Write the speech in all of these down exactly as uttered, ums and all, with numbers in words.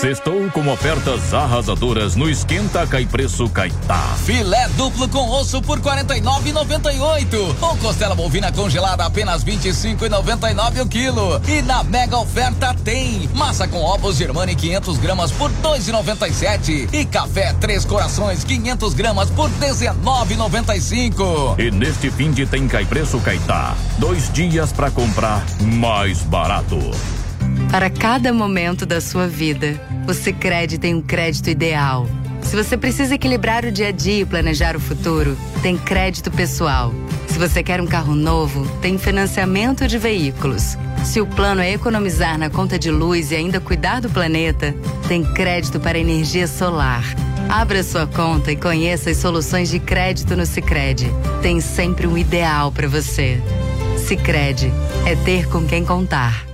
Sextou com ofertas arrasadoras no Esquenta Cai Preço Caetá. Filé duplo com osso por quarenta e nove reais e noventa e oito centavos. Ou costela bovina congelada apenas vinte e cinco reais e noventa e nove centavos o quilo. E na mega oferta tem massa com ovos Germani quinhentas gramas por dois reais e noventa e sete centavos. E café Três Corações quinhentas gramas por dezenove reais e noventa e cinco centavos. E neste fim de tem Cai Preço Caetá. Dois dias para comprar mais barato. Para cada momento da sua vida, o Sicredi tem um crédito ideal. Se você precisa equilibrar o dia a dia e planejar o futuro, tem crédito pessoal. Se você quer um carro novo, tem financiamento de veículos. Se o plano é economizar na conta de luz e ainda cuidar do planeta, tem crédito para energia solar. Abra sua conta e conheça as soluções de crédito no Sicredi. Tem sempre um ideal para você. Sicredi é ter com quem contar.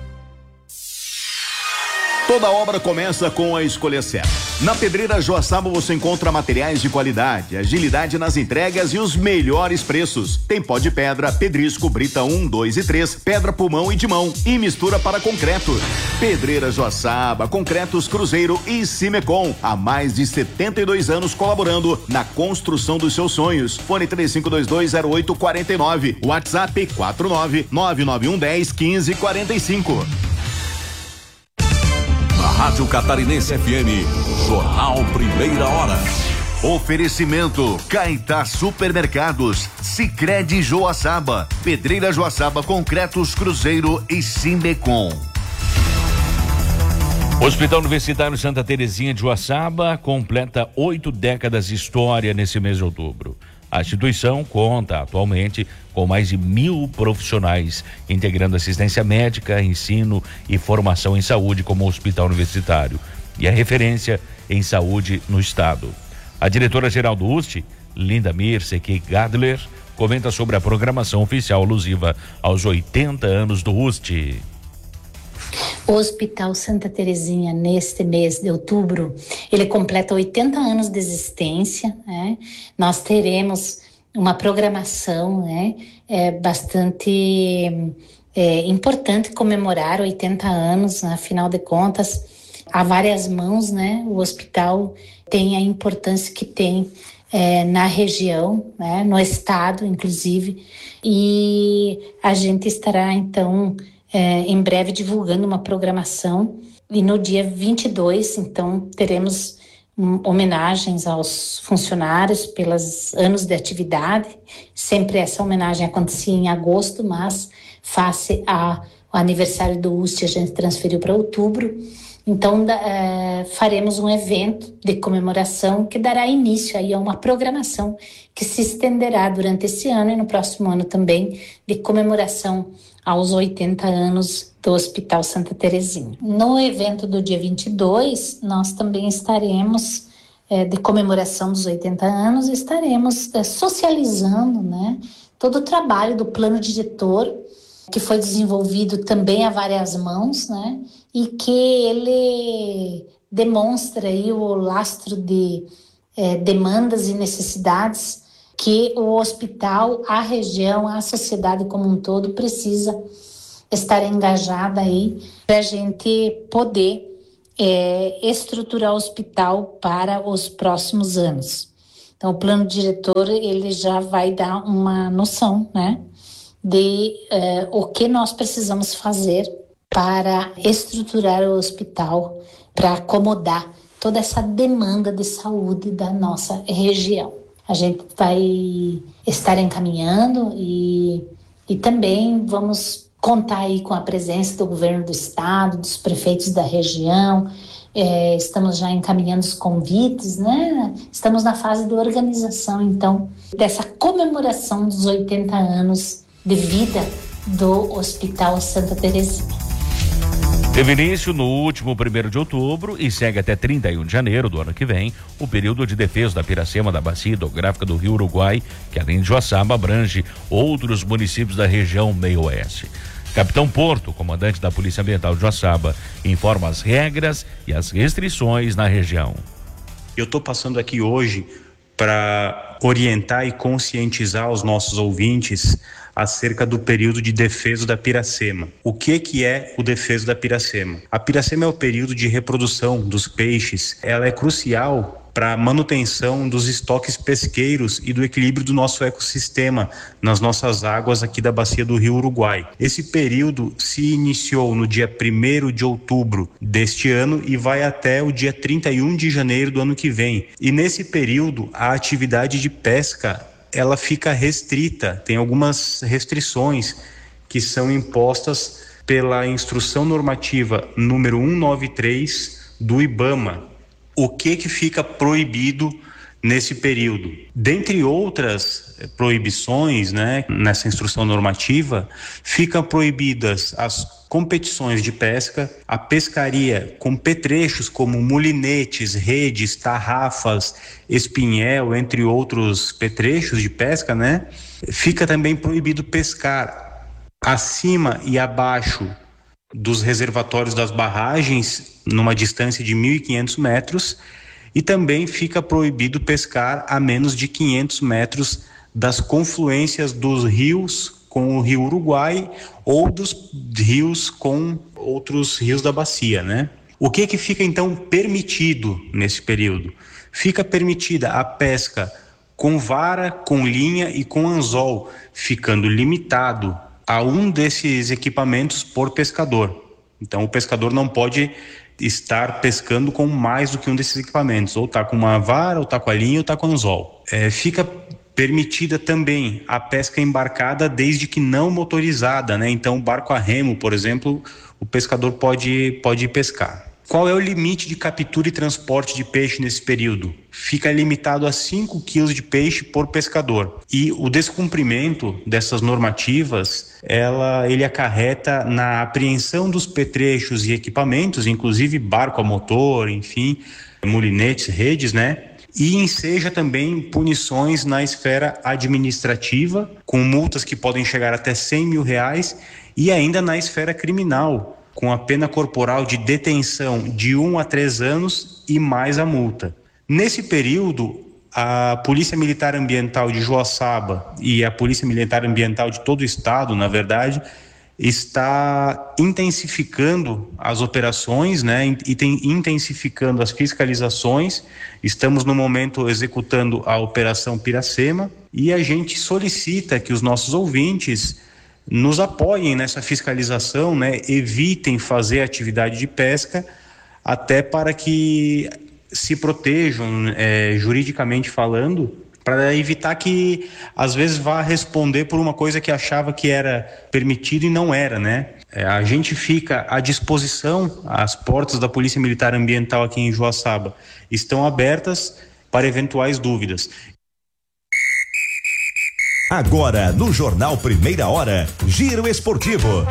Toda obra começa com a escolha certa. Na Pedreira Joaçaba você encontra materiais de qualidade, agilidade nas entregas e os melhores preços. Tem pó de pedra, pedrisco, brita um, dois e três, pedra pulmão e de mão e mistura para concreto. Pedreira Joaçaba, Concretos Cruzeiro e Cimecom. Há mais de setenta e dois anos colaborando na construção dos seus sonhos. Fone três cinco dois dois zero oito quatro nove. WhatsApp quatro nove nove nove um um zero um cinco quatro cinco. Rádio Catarinense F M, Jornal Primeira Hora. Oferecimento Caetá Supermercados, Sicredi Joaçaba, Pedreira Joaçaba, Concretos Cruzeiro e Cimecom. Hospital Universitário Santa Terezinha de Joaçaba completa oito décadas de história nesse mês de outubro. A instituição conta atualmente com mais de mil profissionais, integrando assistência médica, ensino e formação em saúde como hospital universitário, e a referência em saúde no estado. A diretora-geral do U S T, Linda Mircek Gadler, comenta sobre a programação oficial alusiva aos oitenta anos do U S T. O Hospital Santa Terezinha, neste mês de outubro, ele completa oitenta anos de existência, né? Nós teremos uma programação, né? É bastante é, importante comemorar oitenta anos, afinal de contas, há várias mãos, né? O hospital tem a importância que tem é, na região, né? No estado, inclusive, e a gente estará, então, É, em breve divulgando uma programação, e no dia vinte e dois, então, teremos um, homenagens aos funcionários pelos anos de atividade. Sempre essa homenagem acontecia em agosto, mas face ao aniversário do U S T a gente transferiu para outubro. Então da, é, faremos um evento de comemoração que dará início aí a uma programação que se estenderá durante esse ano e no próximo ano também, de comemoração aos oitenta anos do Hospital Santa Terezinha. No evento do dia vinte e dois, nós também estaremos, é, de comemoração dos oitenta anos, estaremos é, socializando, né, todo o trabalho do plano diretor, que foi desenvolvido também a várias mãos, né, e que ele demonstra aí o lastro de é, demandas e necessidades que o hospital, a região, a sociedade como um todo precisa estar engajada aí para a gente poder é, estruturar o hospital para os próximos anos. Então, o plano diretor, ele já vai dar uma noção, né, de é, o que nós precisamos fazer para estruturar o hospital, para acomodar toda essa demanda de saúde da nossa região. A gente vai estar encaminhando e, e também vamos contar aí com a presença do governo do estado, dos prefeitos da região. É, estamos já encaminhando os convites, né? Estamos na fase de organização, então, dessa comemoração dos oitenta anos de vida do Hospital Santa Terezinha. Teve início no último primeiro de outubro e segue até trinta e um de janeiro do ano que vem o período de defesa da Piracema da Bacia Hidrográfica do Rio Uruguai, que além de Joaçaba abrange outros municípios da região meio-oeste. Capitão Porto, comandante da Polícia Ambiental de Joaçaba, informa as regras e as restrições na região. Eu estou passando aqui hoje para orientar e conscientizar os nossos ouvintes acerca do período de defeso da piracema. O que que é o defeso da piracema? A piracema é o período de reprodução dos peixes. Ela é crucial para a manutenção dos estoques pesqueiros e do equilíbrio do nosso ecossistema nas nossas águas aqui da bacia do Rio Uruguai. Esse período se iniciou no dia primeiro de outubro deste ano e vai até o dia trinta e um de janeiro do ano que vem. E nesse período a atividade de pesca ela fica restrita, tem algumas restrições que são impostas pela instrução normativa número cento e noventa e três do IBAMA. O que que fica proibido nesse período? Dentre outras proibições, né, nessa instrução normativa, ficam proibidas as competições de pesca, a pescaria com petrechos como mulinetes, redes, tarrafas, espinhel, entre outros petrechos de pesca, né? Fica também proibido pescar acima e abaixo dos reservatórios das barragens, numa distância de mil e quinhentos metros, e também fica proibido pescar a menos de quinhentos metros das confluências dos rios com o Rio Uruguai ou dos rios com outros rios da bacia, né? O que que fica então permitido nesse período? Fica permitida a pesca com vara, com linha e com anzol, ficando limitado a um desses equipamentos por pescador. Então o pescador não pode estar pescando com mais do que um desses equipamentos, ou tá com uma vara, ou tá com a linha, ou tá com o anzol. É, fica permitida também a pesca embarcada desde que não motorizada, né? Então barco a remo, por exemplo, o pescador pode, pode pescar. Qual é o limite de captura e transporte de peixe nesse período? Fica limitado a cinco quilos de peixe por pescador. E o descumprimento dessas normativas, ela, ele acarreta na apreensão dos petrechos e equipamentos, inclusive barco a motor, enfim, mulinetes, redes, né? E enseja também punições na esfera administrativa, com multas que podem chegar até cem mil reais, e ainda na esfera criminal, com a pena corporal de detenção de um a três anos e mais a multa. Nesse período, a Polícia Militar Ambiental de Joaçaba e a Polícia Militar Ambiental de todo o estado, na verdade, está intensificando as operações, né, e tem intensificando as fiscalizações. Estamos no momento executando a Operação Piracema e a gente solicita que os nossos ouvintes nos apoiem nessa fiscalização, né? Evitem fazer atividade de pesca, até para que se protejam é, juridicamente falando, para evitar que às vezes vá responder por uma coisa que achava que era permitido e não era, né? É, a gente fica à disposição, as portas da Polícia Militar Ambiental aqui em Joaçaba estão abertas para eventuais dúvidas. Agora, no Jornal Primeira Hora, Giro Esportivo.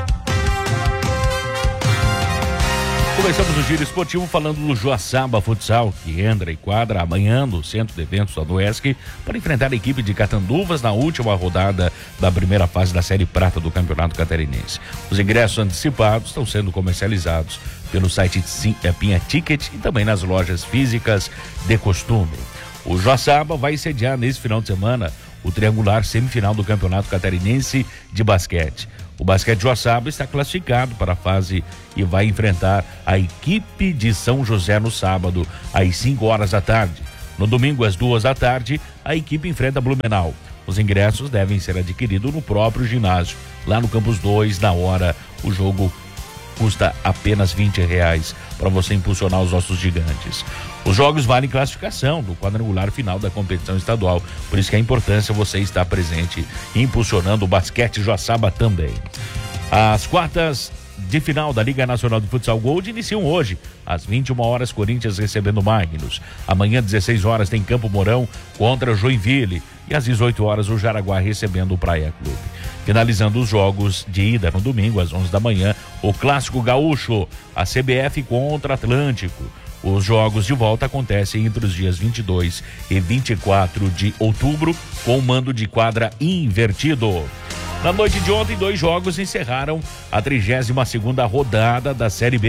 Começamos o Giro Esportivo falando do Joaçaba Futsal, que entra e quadra amanhã no Centro de Eventos da Duesc para enfrentar a equipe de Catanduvas na última rodada da primeira fase da Série Prata do Campeonato Catarinense. Os ingressos antecipados estão sendo comercializados pelo site Pinha Ticket e também nas lojas físicas de costume. O Joaçaba vai sediar nesse final de semana o triangular semifinal do Campeonato Catarinense de Basquete. O Basquete Joaçaba está classificado para a fase e vai enfrentar a equipe de São José no sábado, às cinco horas da tarde. No domingo, às duas da tarde, a equipe enfrenta Blumenau. Os ingressos devem ser adquiridos no próprio ginásio, lá no Campus dois, na hora. O jogo custa apenas vinte reais para você impulsionar os nossos gigantes. Os jogos valem classificação do quadrangular final da competição estadual, por isso que é a importância você estar presente e impulsionando o basquete Joaçaba também. As quartas de final da Liga Nacional de Futsal Gold iniciam hoje, às vinte e uma horas, Corinthians recebendo Magnus. Amanhã, dezesseis horas, tem Campo Mourão contra Joinville. E às dezoito horas, o Jaraguá recebendo o Praia Clube. Finalizando os jogos de ida no domingo, às onze da manhã, o Clássico Gaúcho, a C B F contra Atlântico. Os jogos de volta acontecem entre os dias vinte e dois e vinte e quatro de outubro, com mando de quadra invertido. Na noite de ontem, dois jogos encerraram a trigésima segunda rodada da Série B.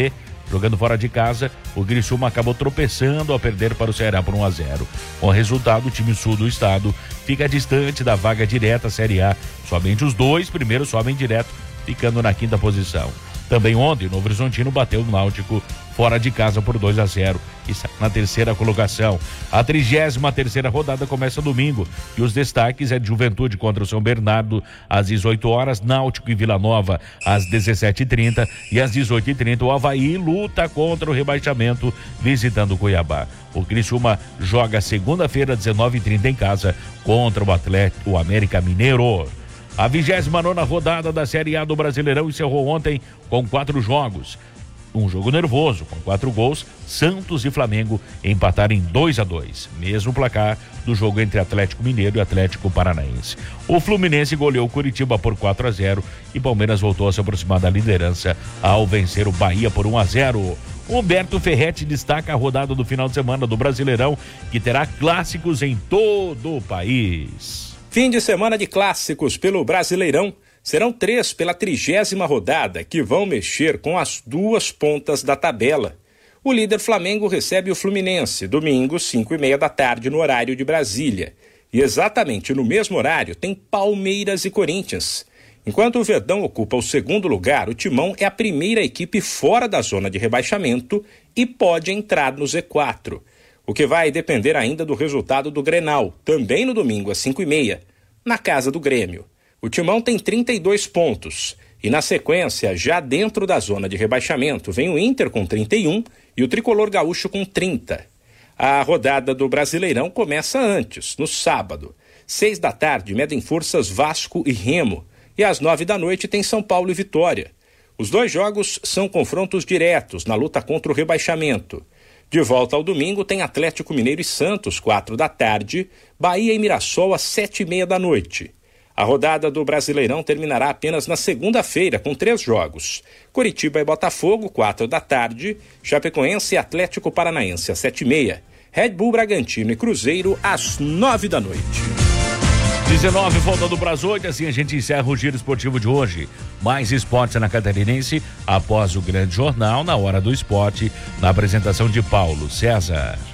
Jogando fora de casa, o Criciúma acabou tropeçando ao perder para o Ceará por um a zero. Com o resultado, o time sul do estado fica distante da vaga direta à Série A. Somente os dois primeiros sobem direto, ficando na quinta posição. Também ontem, o Novo Horizontino bateu o Náutico fora de casa por dois a zero e está na terceira colocação. A trigésima terceira rodada começa domingo e os destaques é de Juventude contra o São Bernardo às dezoito horas, Náutico e Vila Nova às dezessete e trinta e às dezoito e trinta o Avaí luta contra o rebaixamento visitando o Cuiabá. O Criciúma joga segunda-feira às dezenove e trinta em casa contra o Atlético, o América Mineiro. A vigésima nona rodada da Série A do Brasileirão encerrou ontem com quatro jogos. Um jogo nervoso, com quatro gols, Santos e Flamengo empataram em dois a dois. Mesmo placar do jogo entre Atlético Mineiro e Atlético Paranaense. O Fluminense goleou o Curitiba por quatro a zero e Palmeiras voltou a se aproximar da liderança ao vencer o Bahia por um a zero. Humberto Ferretti destaca a rodada do final de semana do Brasileirão, que terá clássicos em todo o país. Fim de semana de clássicos pelo Brasileirão. Serão três pela trigésima rodada, que vão mexer com as duas pontas da tabela. O líder Flamengo recebe o Fluminense, domingo, cinco e meia da tarde, no horário de Brasília. E exatamente no mesmo horário tem Palmeiras e Corinthians. Enquanto o Verdão ocupa o segundo lugar, o Timão é a primeira equipe fora da zona de rebaixamento e pode entrar no Z quatro. O que vai depender ainda do resultado do Grenal, também no domingo às cinco e meia, na casa do Grêmio. O Timão tem trinta e dois pontos e, na sequência, já dentro da zona de rebaixamento, vem o Inter com trinta e um e o Tricolor Gaúcho com trinta. A rodada do Brasileirão começa antes, no sábado. Seis da tarde, medem forças Vasco e Remo. E às nove da noite tem São Paulo e Vitória. Os dois jogos são confrontos diretos na luta contra o rebaixamento. De volta ao domingo tem Atlético Mineiro e Santos, quatro da tarde, Bahia e Mirassol às sete e meia da noite. A rodada do Brasileirão terminará apenas na segunda-feira, com três jogos. Coritiba e Botafogo, quatro da tarde, Chapecoense e Atlético Paranaense às sete e meia, Red Bull Bragantino e Cruzeiro às nove da noite. dezenove, faltando para as oito, assim a gente encerra o Giro Esportivo de hoje. Mais esportes na Catarinense, após o grande jornal, na hora do esporte, na apresentação de Paulo César.